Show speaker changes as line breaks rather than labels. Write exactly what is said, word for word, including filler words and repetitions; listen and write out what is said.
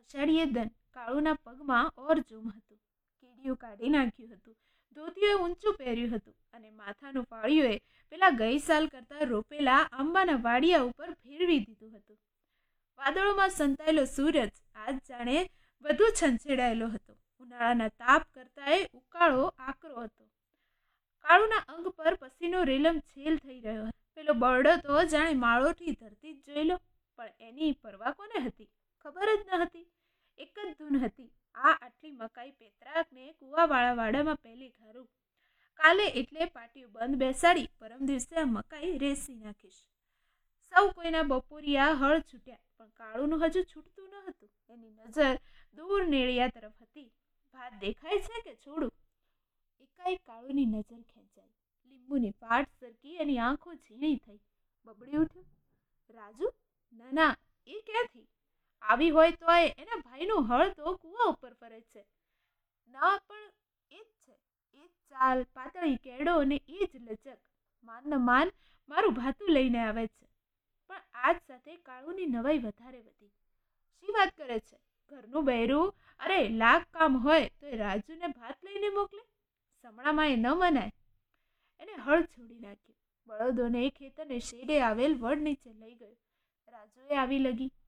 અષાઢીએ દન કાળુના પગમાં ઓર ઝૂમ હતું. કેડિયું કાઢી નાખ્યું હતું. ધોતિયોએ ઊંચું પહેર્યું હતું અને માથાનું ફાળિયોએ પેલા ગઈ સાલ કરતા રોપેલા આંબાના વાડિયા ઉપર ફેરવી દીધું હતું. વાદળોમાં સંતાયેલો સૂરજ આજ જાણે વધુ છંછેડાયેલો હતો. ઉનાળાના તાપ કરતાંય ઉકાળો આકરો હતો. કાળુના અંગ પર પસીનો રેલમ છેલ થઈ રહ્યો હતો. પેલો બરડો તો જાણે માળોથી ધરતી જ જોઈ લો, પણ એની પરવા કોને હતી? ખબર જ ન હતી. એક જ ધૂન હતી, આ આટલી મકાઈ પેતરાકને કુવાવાળા વાડામાં પહેલી ઘારું. કાલે એટલે પાટિયું બંધ બેસાડી પરમ દિવસે આ મકાઈ રેસી નાખીશ. સૌ કોઈના બપોરિયા હળ છૂટ્યા, પણ કાળુનું હજુ છૂટતું ન હતું. એની નજર દૂર નેળિયા તરફ હતી. ભાત દેખાય છે કે છોડું? એકાએક કાળુની નજર ખેંચાઈ. લીંબુની પાટ સરકી એની આંખો ઝીણી થઈ. બબડી ઉઠ્યું, રાજુ? ના ના, એ ક્યાંથી આવી હોય તોય એના ભાઈનું હળ તો કૂવા ઉપર ફરે છે. ના પણ એ જ છે, એ જ ચાલ, પાતળી કેડો અને એ જ લચક. માન ન માન મારું ભાતું લઈને આવે છે. પણ આજ સાથે કાળુની નવાઈ વધારે વધી. શી વાત કરે છે? ઘરનું બૈરું? અરે લાખ કામ હોય તો એ રાજુને ભાત લઈને મોકલે. સમણામાં એ ન મનાય. એને હળ છોડી નાખ્યું. બળદોને ખેતરને શેડે આવેલ વડ નીચે લઈ ગયો. રાજુએ આવી લગી.